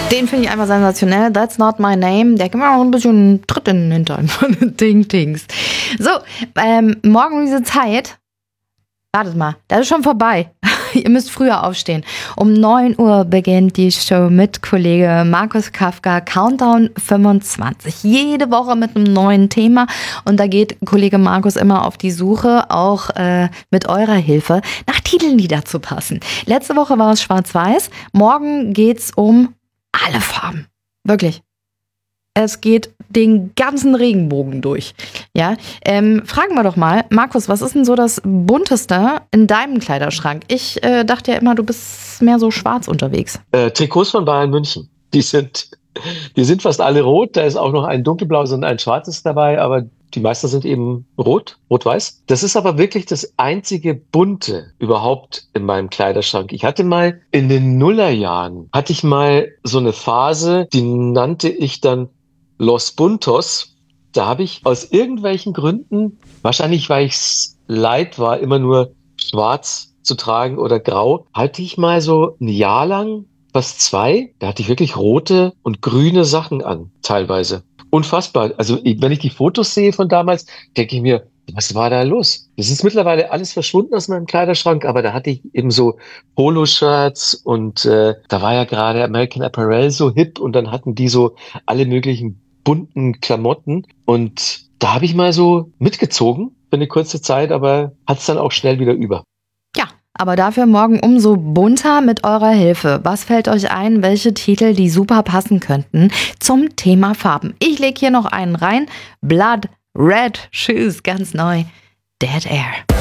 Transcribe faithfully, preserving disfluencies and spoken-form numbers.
Den finde ich einfach sensationell. That's not my name. Der gibt mir auch ein bisschen Tritt in den Hintern von den Ding-Dings. So, ähm, morgen um diese Zeit, wartet mal, das ist schon vorbei. Ihr müsst früher aufstehen. Um neun Uhr beginnt die Show mit Kollege Markus Kafka, Countdown fünfundzwanzig. Jede Woche mit einem neuen Thema. Und da geht Kollege Markus immer auf die Suche, auch äh, mit eurer Hilfe, nach Titeln, die dazu passen. Letzte Woche war es Schwarz-Weiß. Morgen geht's um alle Farben. Wirklich. Es geht den ganzen Regenbogen durch. Ja, ähm, fragen wir doch mal, Markus, was ist denn so das Bunteste in deinem Kleiderschrank? Ich äh, dachte ja immer, du bist mehr so schwarz unterwegs. Äh, Trikots von Bayern München. Die sind, die sind fast alle rot. Da ist auch noch ein dunkelblaues und ein schwarzes dabei, aber die meisten sind eben rot, rot-weiß. Das ist aber wirklich das einzige Bunte überhaupt in meinem Kleiderschrank. Ich hatte mal in den Nullerjahren, hatte ich mal so eine Phase, die nannte ich dann Los Buntos. Da habe ich aus irgendwelchen Gründen, wahrscheinlich weil ich es leid war, immer nur schwarz zu tragen oder grau, hatte ich mal so ein Jahr lang, fast zwei, da hatte ich wirklich rote und grüne Sachen an, teilweise. Unfassbar. Also wenn ich die Fotos sehe von damals, denke ich mir, was war da los? Das ist mittlerweile alles verschwunden aus meinem Kleiderschrank, aber da hatte ich eben so Poloshirts und äh, da war ja gerade American Apparel so hip und dann hatten die so alle möglichen bunten Klamotten und da habe ich mal so mitgezogen für eine kurze Zeit, aber hat es dann auch schnell wieder über. Ja, aber dafür morgen umso bunter mit eurer Hilfe. Was fällt euch ein, welche Titel, die super passen könnten zum Thema Farben? Ich lege hier noch einen rein. Blood Red Shoes, ganz neu. Dead Air.